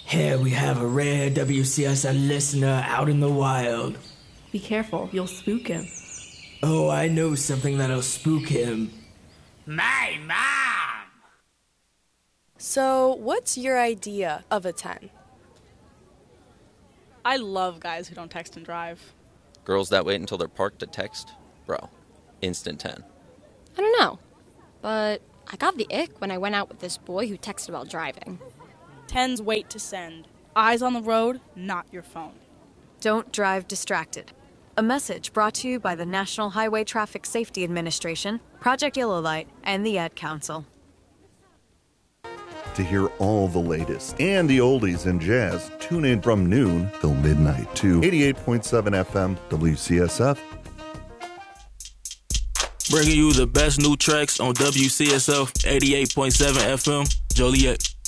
Here we have a rare WCSN listener out in the wild. Be careful, you'll spook him. Oh, I know something that'll spook him. My mom! So, what's your idea of a 10? I love guys who don't text and drive. Girls that wait until they're parked to text? Bro, instant 10. I don't know, but I got the ick when I went out with this boy who texted while driving. 10s wait to send. Eyes on the road, not your phone. Don't drive distracted. A message brought to you by the National Highway Traffic Safety Administration, Project Yellow Light, and the Ad Council. To hear all the latest and the oldies in jazz, tune in from noon till midnight to 88.7 FM WCSF. Bringing you the best new tracks on WCSF 88.7 FM Joliet.